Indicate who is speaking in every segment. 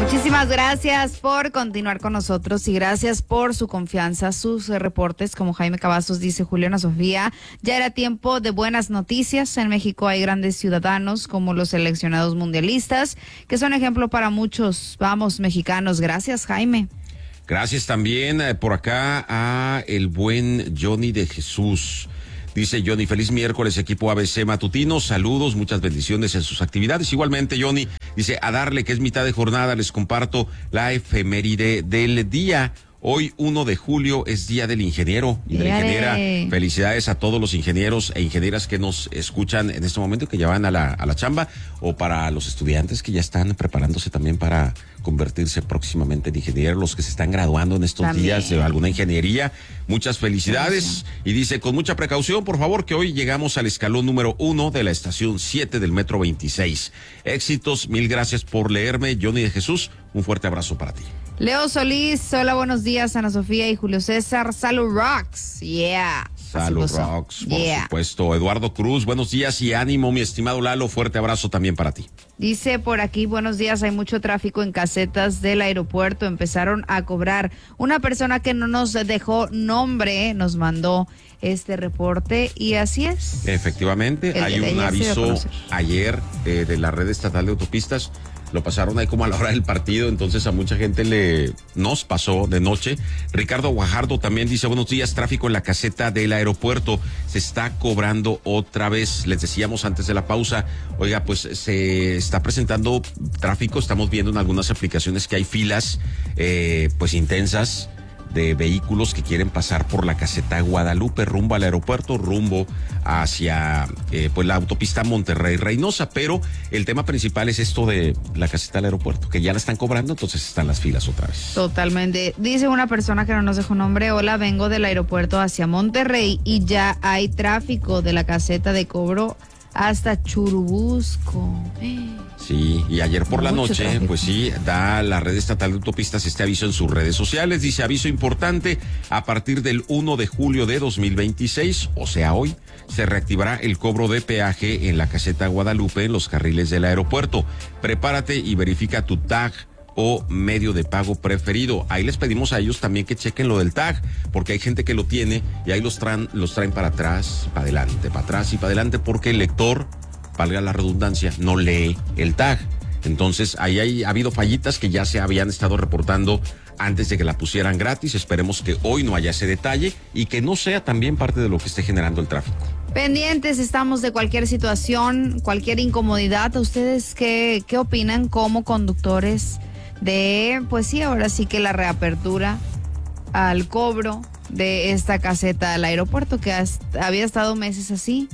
Speaker 1: Muchísimas gracias por continuar con nosotros y gracias por su confianza, sus reportes. Como Jaime Cavazos dice, Julio, Ana Sofía, ya era tiempo de buenas noticias. En México hay grandes ciudadanos como los seleccionados mundialistas, que son ejemplo para muchos, vamos, mexicanos. Gracias, Jaime.
Speaker 2: Gracias también por acá a el buen Johnny de Jesús. Dice Johnny, feliz miércoles, equipo ABC Matutino, saludos, muchas bendiciones en sus actividades. Igualmente, Johnny, dice, a darle que es mitad de jornada, les comparto la efeméride del día. Hoy, 1 de julio, es Día del Ingeniero y de la Ingeniera. Felicidades a todos los ingenieros e ingenieras que nos escuchan en este momento, que ya van a la chamba, o para los estudiantes que ya están preparándose también para convertirse próximamente en ingenieros, los que se están graduando en estos días de alguna ingeniería. Muchas felicidades. Y dice, con mucha precaución, por favor, que hoy llegamos al escalón número 1 de la estación 7 del metro 26. Éxitos, mil gracias por leerme, Johnny de Jesús. Un fuerte abrazo para ti.
Speaker 1: Leo Solís, hola, buenos días, Ana Sofía y Julio César. Salud Rocks, yeah.
Speaker 2: Salud Rocks, por supuesto. Eduardo Cruz, buenos días y ánimo, mi estimado Lalo. Fuerte abrazo también para ti.
Speaker 1: Dice por aquí, buenos días, hay mucho tráfico en casetas del aeropuerto. Empezaron a cobrar. Una persona que no nos dejó nombre nos mandó este reporte y así es.
Speaker 2: Efectivamente, hay un aviso ayer de la red estatal de autopistas. Lo pasaron ahí como a la hora del partido, entonces a mucha gente nos pasó de noche. Ricardo Guajardo también dice, buenos días, tráfico en la caseta del aeropuerto, se está cobrando otra vez. Les decíamos antes de la pausa, oiga, pues se está presentando tráfico, estamos viendo en algunas aplicaciones que hay filas pues intensas de vehículos que quieren pasar por la caseta Guadalupe rumbo al aeropuerto, rumbo hacia pues la autopista Monterrey-Reynosa, pero el tema principal es esto de la caseta del aeropuerto, que ya la están cobrando, entonces están las filas otra vez.
Speaker 1: Totalmente. Dice una persona que no nos dejó nombre, hola, vengo del aeropuerto hacia Monterrey y ya hay tráfico de la caseta de cobro hasta Churubusco.
Speaker 2: Sí, y ayer por la noche, tráfico. Pues sí, da la red estatal de autopistas este aviso en sus redes sociales. Dice, aviso importante, a partir del 1 de julio de 2026, o sea hoy, se reactivará el cobro de peaje en la caseta Guadalupe en los carriles del aeropuerto. Prepárate y verifica tu tag o medio de pago preferido. Ahí les pedimos a ellos también que chequen lo del tag, porque hay gente que lo tiene y ahí los traen para atrás, para adelante, para atrás y para adelante, porque el lector, valga la redundancia, no lee el tag. Entonces, ahí ha habido fallitas que ya se habían estado reportando antes de que la pusieran gratis. Esperemos que hoy no haya ese detalle y que no sea también parte de lo que esté generando el tráfico.
Speaker 1: Pendientes estamos de cualquier situación, cualquier incomodidad. ¿Ustedes qué opinan como conductores de, pues sí, ahora sí que la reapertura al cobro de esta caseta del aeropuerto que había estado meses así?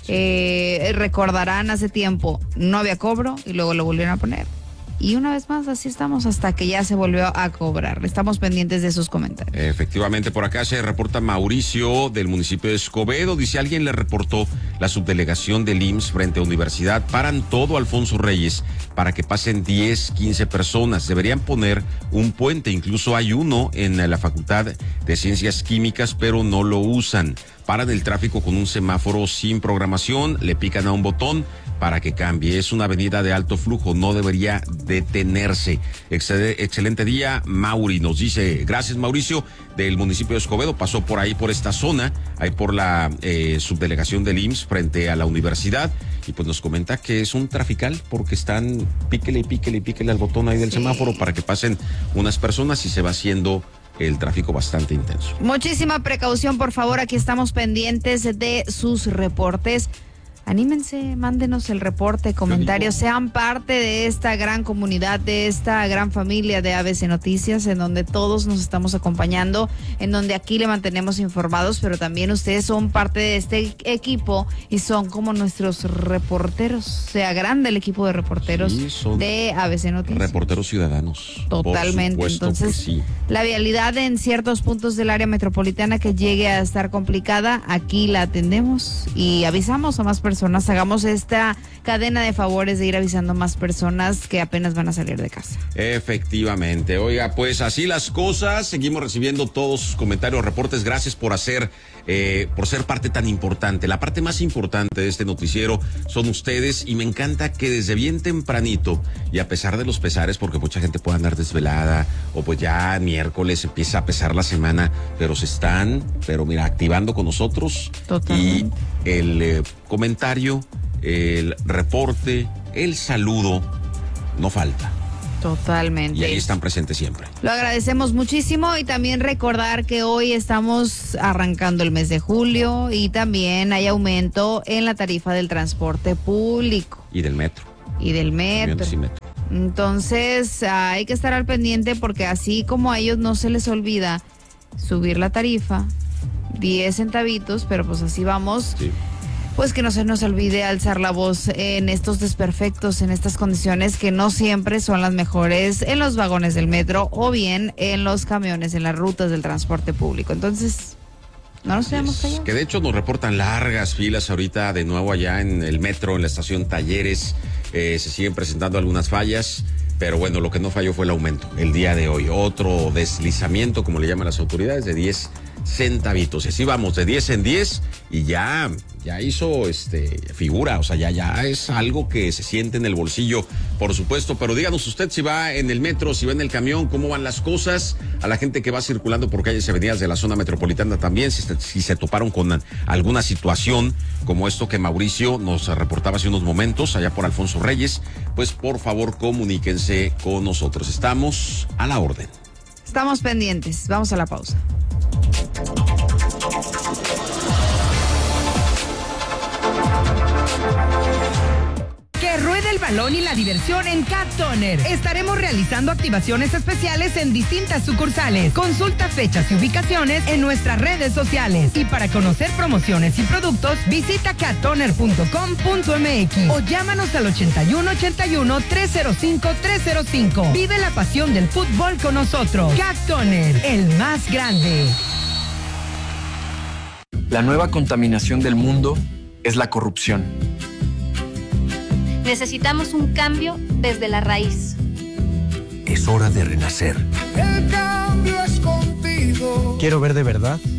Speaker 1: Recordarán hace tiempo no había cobro y luego lo volvieron a poner y una vez más así estamos hasta que ya se volvió a cobrar. Estamos pendientes de sus comentarios.
Speaker 2: Efectivamente, por acá se reporta Mauricio del municipio de Escobedo. Dice, alguien le reportó la subdelegación del IMSS frente a Universidad, paran todo Alfonso Reyes para que pasen 10, 15 personas. Deberían poner un puente, incluso hay uno en la Facultad de Ciencias Químicas, pero no lo usan. Paran el tráfico con un semáforo sin programación, le pican a un botón para que cambie. Es una avenida de alto flujo, no debería detenerse. Excelente día, Mauri, nos dice. Gracias, Mauricio, del municipio de Escobedo. Pasó por ahí, por esta zona, ahí por la subdelegación del IMSS frente a la universidad. Y pues nos comenta que es un trafical porque están píquele al botón ahí del semáforo para que pasen unas personas y se va haciendo el tráfico bastante intenso.
Speaker 1: Muchísima precaución, por favor. Aquí estamos pendientes de sus reportes. Anímense, mándenos el reporte, comentarios, sean parte de esta gran comunidad, de esta gran familia de ABC Noticias, en donde todos nos estamos acompañando, en donde aquí le mantenemos informados, pero también ustedes son parte de este equipo y son como nuestros reporteros, sea grande el equipo de reporteros de ABC Noticias.
Speaker 2: Reporteros ciudadanos.
Speaker 1: Totalmente, entonces la vialidad en ciertos puntos del área metropolitana que llegue a estar complicada, aquí la atendemos y avisamos a más personas personas, hagamos esta cadena de favores de ir avisando a más personas que apenas van a salir de casa.
Speaker 2: Efectivamente. Oiga, pues así las cosas. Seguimos recibiendo todos sus comentarios, reportes. Gracias por ser parte tan importante. La parte más importante de este noticiero son ustedes, y me encanta que desde bien tempranito, y a pesar de los pesares, porque mucha gente puede andar desvelada, o pues ya miércoles empieza a pesar la semana, pero se están, activando con nosotros.
Speaker 1: Totalmente.
Speaker 2: Y el comentario, el reporte, el saludo, no falta.
Speaker 1: Totalmente.
Speaker 2: Y ahí están presentes siempre.
Speaker 1: Lo agradecemos muchísimo, y también recordar que hoy estamos arrancando el mes de julio y también hay aumento en la tarifa del transporte público.
Speaker 2: Y del metro.
Speaker 1: Y del metro.
Speaker 2: Camiones y metro.
Speaker 1: Entonces hay que estar al pendiente, porque así como a ellos no se les olvida subir la tarifa, 10 centavitos, pero pues así vamos.
Speaker 2: Sí.
Speaker 1: Pues que no se nos olvide alzar la voz en estos desperfectos, en estas condiciones que no siempre son las mejores en los vagones del metro o bien en los camiones, en las rutas del transporte público. Entonces, no nos quedamos callados.
Speaker 2: Que de hecho nos reportan largas filas ahorita de nuevo allá en el metro, en la estación Talleres. Se siguen presentando algunas fallas, pero bueno, lo que no falló fue el aumento el día de hoy. Otro deslizamiento, como le llaman las autoridades, de 10 centavitos. Y así vamos, de 10 en 10, y ya hizo figura, o sea, ya es algo que se siente en el bolsillo, por supuesto. Pero díganos usted si va en el metro, si va en el camión, cómo van las cosas. A la gente que va circulando por calles y avenidas de la zona metropolitana también, si se toparon con alguna situación como esto que Mauricio nos reportaba hace unos momentos, allá por Alfonso Reyes, pues por favor comuníquense con nosotros. Estamos a la orden.
Speaker 1: Estamos pendientes. Vamos a la pausa.
Speaker 3: Que ruede el balón y la diversión en Cat Toner. Estaremos realizando activaciones especiales en distintas sucursales. Consulta fechas y ubicaciones en nuestras redes sociales. Y para conocer promociones y productos, visita cattoner.com.mx o llámanos al 8181-305-305. Vive la pasión del fútbol con nosotros. Cat Toner, el más grande.
Speaker 4: La nueva contaminación del mundo es la corrupción.
Speaker 5: Necesitamos un cambio desde la raíz.
Speaker 6: Es hora de renacer.
Speaker 7: El cambio es contigo.
Speaker 6: Quiero ver de verdad